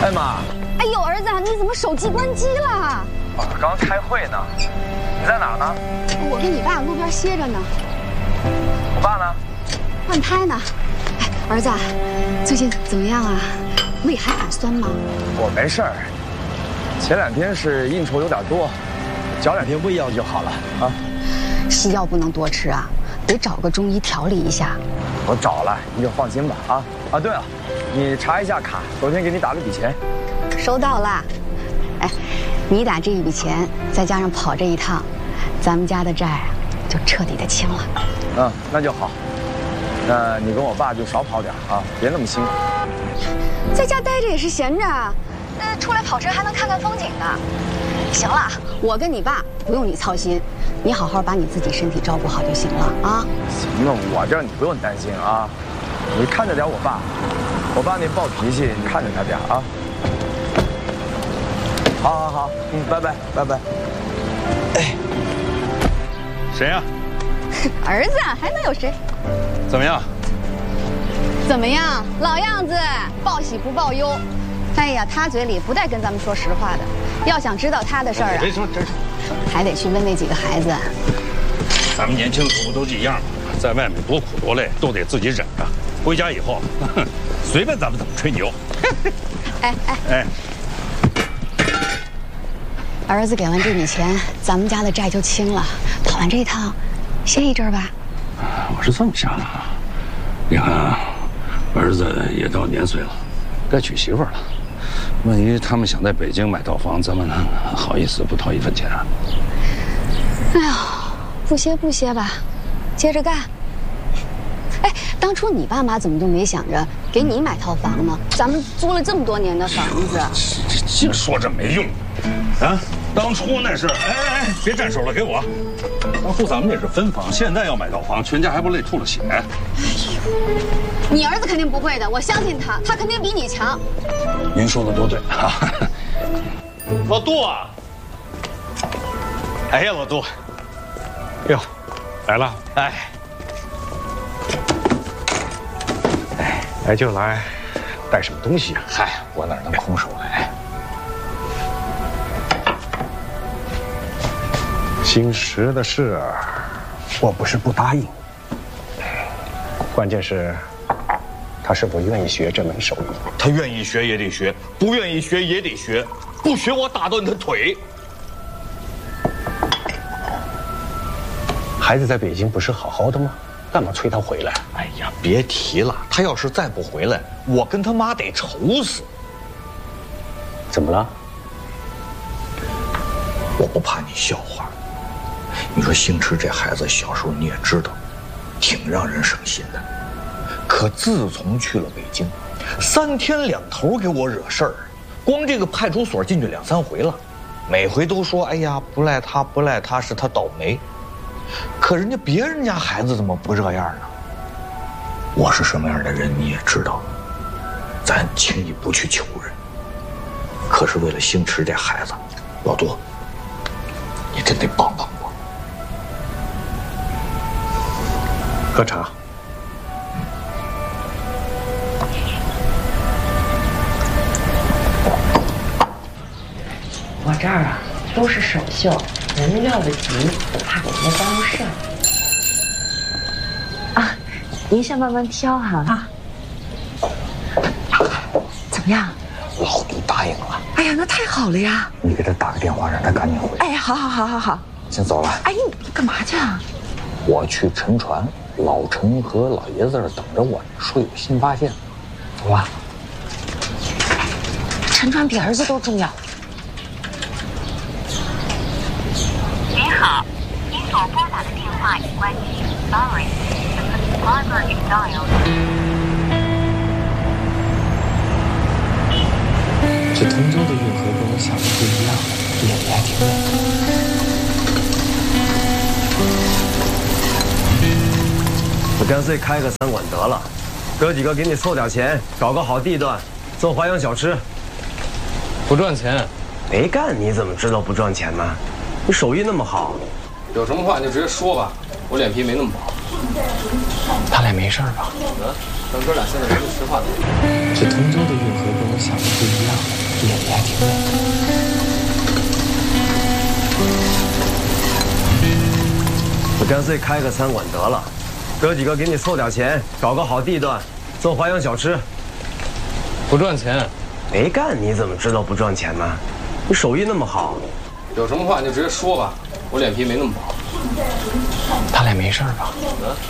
哎妈！ 哎呦，儿子，你怎么手机关机了？ 刚开会呢。你在哪儿呢？ 我跟你爸路边歇着呢。 我爸呢？ 换胎呢。哎，儿子，最近怎么样啊？胃还很酸吗？ 我没事儿，前2天是应酬有点多，嚼2天胃药就好了啊。 西药不能多吃啊，得找个中医调理一下。 我找了，你就放心吧啊！对了，你查一下卡，昨天给你打了笔钱。 收到了。哎，你打这一笔钱，再加上跑这一趟，咱们家的债就彻底的清了。 嗯，那就好。那你跟我爸就少跑点啊，别那么辛苦。 在家待着也是闲着，出来跑车还能看看风景呢。行了，我跟你爸不用你操心，你好好把你自己身体照顾好就行了啊。 行了，我这你不用担心啊，你看着点我爸那暴脾气，你看着他点啊。好，拜拜。哎， 谁呀？ 儿子，还能有谁？ 怎么样？ 怎么样？老样子，报喜不报忧。哎呀，他嘴里不带跟咱们说实话的。要想知道他的事儿啊， 真是， 还得去问那几个孩子。 咱们年轻时候不都是一样吗？在外面多苦多累都得自己忍着，回家以后，随便咱们怎么吹牛。哎， 儿子给完这笔钱，咱们家的债就清了。跑完这一趟，歇一阵吧。 我是这么想的啊，你看，儿子也到年岁了，该娶媳妇了。万一他们想在北京买套房，咱们好意思不掏1分钱啊？ 哎呀，不歇吧，接着干。哎，当初你爸妈怎么就没想着给你买套房呢？咱们租了这么多年的房子， 净说这没用啊！当初那是，哎，别沾手了，给我。当初咱们也是分房，现在要买套房，全家还不累吐了血。哎呦，你儿子肯定不会的，我相信他，他肯定比你强。 您说的都对啊。老杜啊！哎呀，老杜，哟，来了。 来就来，带什么东西啊？ 嗨，我哪能空手来？ 姓石的事，我不是不答应，关键是，他是否愿意学这门手艺？ 他愿意学也得学，不愿意学也得学，不学我打断他腿。 孩子在北京不是好好的吗？干嘛催他回来？ 哎呀，别提了，他要是再不回来，我跟他妈得愁死。 怎么了？ 我不怕你笑话。你说星驰这孩子小时候你也知道，挺让人省心的。可自从去了北京，3天2头给我惹事儿，光这个派出所进去2、3回了，每回都说哎呀不赖他，是他倒霉。可人家别人家孩子怎么不这样呢？我是什么样的人你也知道，咱轻易不去求人。可是为了星驰这孩子，老杜，你真得帮帮我。 喝茶。 我这儿啊都是首秀，人们要的急，我怕给人家耽误事儿。啊，您先慢慢挑哈。啊。怎么样？ 老杜答应了。 哎呀，那太好了呀！ 你给他打个电话，让他赶紧回来。 哎，好。 先走了。 哎，你干嘛去啊？ 我去沉船，老陈和老爷子那儿等着我，说有新发现。走吧。 沉船比儿子都重要。 您好，您所拨打的电话已关机。Sorry, the subscriber is dialed. 这通州的运河跟我想的不一样，眼力还挺美。 我干脆开个餐馆得了，哥几个给你凑点钱，搞个好地段，做淮扬小吃。 不赚钱， 没干你怎么知道不赚钱呢？你手艺那么好， 有什么话你就直接说吧，我脸皮没那么薄。 他俩没事吧？ 咱哥俩现在说句实话， 这通州的运河跟我想的不一样，夜里还挺美的。 我干脆开个餐馆得了，哥几个给你凑点钱，搞个好地段，做花样小吃。 不赚钱， 没干你怎么知道不赚钱呢？你手艺那么好， 有什么话你就直接说吧，我脸皮没那么薄。 他俩没事吧？